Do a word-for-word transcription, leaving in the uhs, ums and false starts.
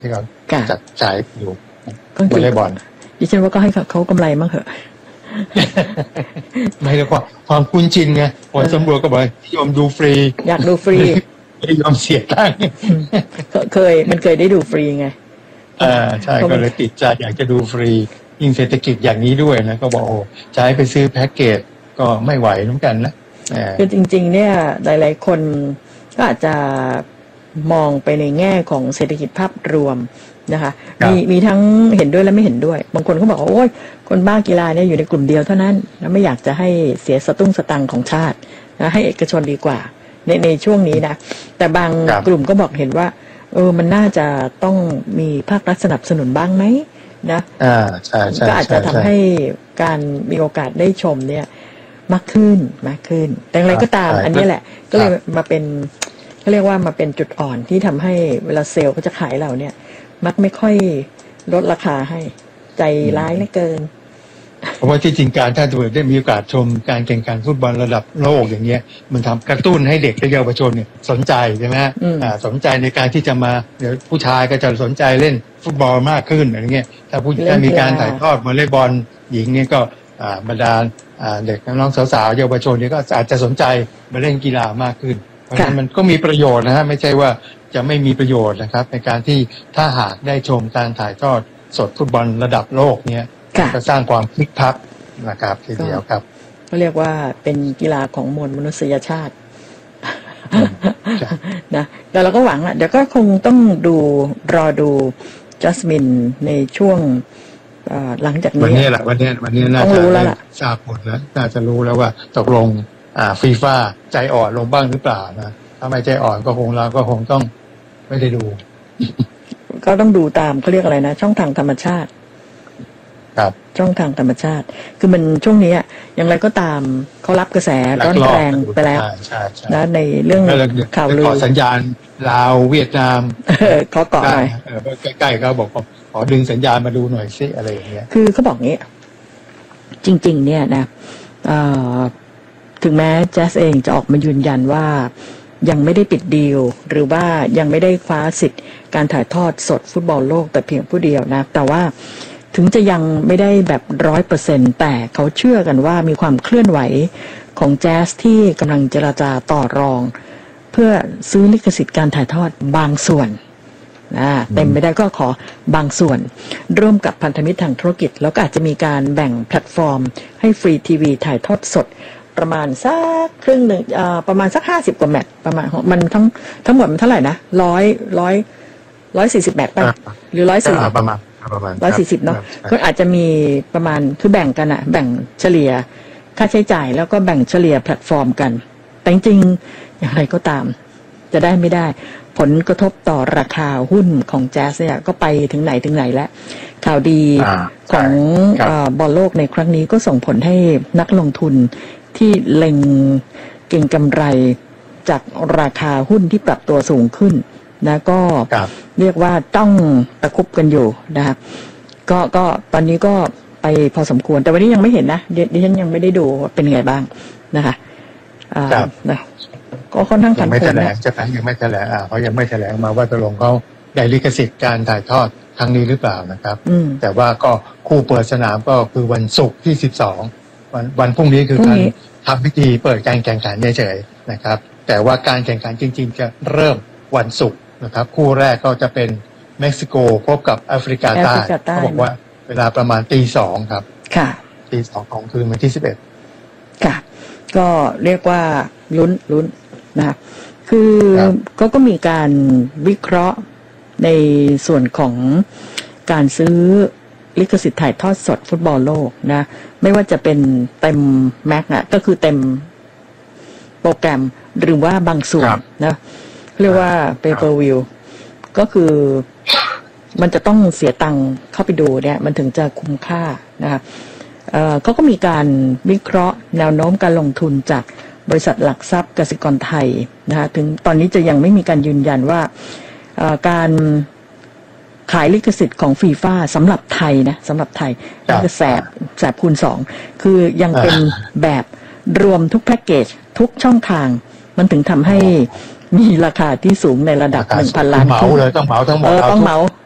ที่เขาจัดจ่ายอยู่วอลเลย์บอลดิฉันว่าก็ให้เขากำไรมั้งเหรอไม่ได้ความความคุ้นชินไงผลสำรวจก็บอกยอมดูฟรีอยากดูฟรีไม่ยอมเสียตังค์เคยมันเคยได้ดูฟรีไงอ่าใช่ก็เลยติดใจอยากจะดูฟรียิ่งเศรษฐกิจอย่างนี้ด้วยนะก็บอกโอ้จะให้ไปซื้อแพ็กเกจก็ไม่ไหวเหมือนกันนะคือจริงๆเนี่ยหลายๆคนก็อาจจะมองไปในแง่ของเศรษฐกิจภาพรวมนะคะมีมีทั้งเห็นด้วยและไม่เห็นด้วยบางคนก็บอกว่าโอ้ยคนบ้ากีฬาเนี่ยอยู่ในกลุ่มเดียวเท่านั้นแล้วไม่อยากจะให้เสียสตุ้งสตังค์ของชาตินะให้เอกชนดีกว่าในในช่วงนี้นะแต่บางกลุ่มก็บอกเห็นว่าเออมันน่าจะต้องมีภาครัฐสนับสนุนบ้างไหมนะอ่าใช่ใช่ก็อาจจะทำให้การมีโอกาสได้ชมเนี่ยมากขึ้นมากขึ้นแต่อะไรก็ตามอันนี้แหละก็เลยมาเป็นเขาเรียกว่ามาเป็นจุดอ่อนที่ทำให้เวลาเซลล์เขาจะขายเราเนี่ยมักไม่ค่อยลดราคาให้ใจร้ายเหลือเกินเพราะว่าที่จริงการถ้าเกิดได้มีโอกาสชมการแข่งขันฟุตบอลระดับโลกอย่างเงี้ยมันทำกระตุ้นให้เด็กและเยาวชนเนี่ยสนใจใช่ไหมอ่าสนใจในการที่จะมาเดี๋ยวผู้ชายก็จะสนใจเล่นฟุตบอลมากขึ้นอะไรเงี้ยถ้าผู้ถ้ามีการถ่ายทอดวอลเลย์บอลหญิงเนี่ยก็อ่าบรรดาอ่าเด็กน้องสาวๆเยาวชนเนี่ยก็อาจจะสนใจมาเล่นกีฬามากขึ้นเพราะฉะนั้นมันก็มีประโยชน์นะฮะไม่ใช่ว่าจะไม่มีประโยชน์นะครับในการที่ถ้าหากได้ชมการถ่ายทอดสดฟุตบอลระดับโลกเนี่ยจะสร้างความคึกคักนะครับทีเดียวครับก็เรียกว่าเป็นกีฬาของมวลมนุษยชาตินะแต่เราก็หวังแหละเดี๋ยวก็คงต้องดูรอดูจัสมินในช่วงหลังจากนี้วันนี้แหละวันนี้วันนี้น่าจะทราบผลแล้วน่าจะรู้แล้วว่าตกลงอ่าฟีฟ่าใจอ่อนลงบ้างหรือเปล่านะถ้าไม่ใจอ่อนก็คงเราก็คงต้องไม่ได้ดูก็ต้องดูตามเขาเรียกอะไรนะช่องทางธรรมชาติครับช่องทางธรรมชาติคือมันช่วงนี้อย่างไรก็ตามเขารับกระแสร้อนแรงไปแล้วนะในเรื่องข่าวลือสัญญาณลาวเวียดนามขอเกาะหน่อยใกล้ๆเขาบอกขอดึงสัญญาณมาดูหน่อยสิอะไรอย่างเงี้ยคือเขาบอกงี้จริงๆเนี่ยนะถึงแม้แจ๊สเองจะออกมายืนยันว่ายังไม่ได้ปิดดีลหรือว่ายังไม่ได้คว้าสิทธิ์การถ่ายทอดสดฟุตบอลโลกแต่เพียงผู้เดียวนะแต่ว่าถึงจะยังไม่ได้แบบร้อยเปอร์เซ็นต์แต่เขาเชื่อกันว่ามีความเคลื่อนไหวของแจ๊สที่กำลังเจรจาต่อรองเพื่อซื้อลิขสิทธิ์การถ่ายทอดบางส่วนนะเต็มไม่ได้ก็ขอบางส่วนร่วมกับพันธมิตรทางธุรกิจแล้วก็อาจจะมีการแบ่งแพลตฟอร์มให้ฟรีทีวีถ่ายทอดสดประมาณสักครึ่งหนึ่งอ่าประมาณสักห้าสิบกว่าแมตช์ประมาณมันทั้งทั้งหมดมันเท่าไหร่นะร้อยร้อยร้อยสี่สิบแมตช์ป่ะหรือร้อยสี่ประมาณประมาณร้อยสี่สิบเนาะก็อาจจะมีประมาณคือแบ่งกันอะแบ่งเฉลี่ยค่าใช้จ่ายแล้วก็แบ่งเฉลี่ยแพลตฟอร์มกันแต่จริงๆอย่างไรก็ตามจะได้ไม่ได้ผลกระทบต่อราคาหุ้นของแจ๊สเนี่ยก็ไปถึงไหนถึงไหนแล้วข่าวดีของบอลโลกในครั้งนี้ก็ส่งผลให้นักลงทุนที่เล็งเก่งกำไรจากราคาหุ้นที่ปรับตัวสูงขึ้นนะก็เรียกว่าต้องตะคุบกันอยู่นะครับก็ก็ตอนนี้ก็ไปพอสมควรแต่วันนี้ยังไม่เห็นนะดิฉันยังไม่ได้ดูเป็นไงบ้างนะคะอ่านะก็ค่อนข้างผันผวนนะจะแถลงยังไม่แถลงอ่าเขายังไม่แถลงมาว่าตกลงเขาได้ลิขสิทธิ์การถ่ายทอดครั้งนี้หรือเปล่านะครับแต่ว่าก็คู่เปิดสนามก็คือวันศุกร์ที่สิบสองวันวันพรุ่งนี้คือการทำพิธีเปิดการแข่งขันเฉยๆนะครับแต่ว่าการแข่งขันจริงๆจะเริ่มวันศุกร์นะครับคู่แรกก็จะเป็นเม็กซิโกพบกับแอฟริกาใต้เขาบอกว่าเวลาประมาณตีสองครับค่ะตีสองของคืนวันที่สิบเอ็ดค่ะก็เรียกว่าลุ้นลุ้นนะคะคือก็ก็มีการวิเคราะห์ในส่วนของการซื้อลิขสิทธิ์ถ่ายทอดสดฟุตบอลโลกนะไม่ว่าจะเป็นเต็มแม็กอะก็คือเต็มโปรแกรมหรือว่าบางส่วนนะเรียกว่า pay per view ก็คือมันจะต้องเสียตังค์เข้าไปดูเนี่ยมันถึงจะคุ้มค่านะคะเอ่อเขาก็มีการวิเคราะห์แนวโน้มการลงทุนจากบริษัทหลักทรัพย์กสิกรไทยนะคะถึงตอนนี้จะยังไม่มีการยืนยันว่าการขายลิขสิทธิ์ของฟีฟ่าสำหรับไทยนะสำหรับไทยก็แสบแสบคูณสองคือยังเป็นแบบรวมทุกแพ็กเกจทุกช่องทางมันถึงทำให้มีราคาที่สูงในระดับ หนึ่งพัน ล้านเหมาเลยต้องเหมาทั้งหมดต้องเหมา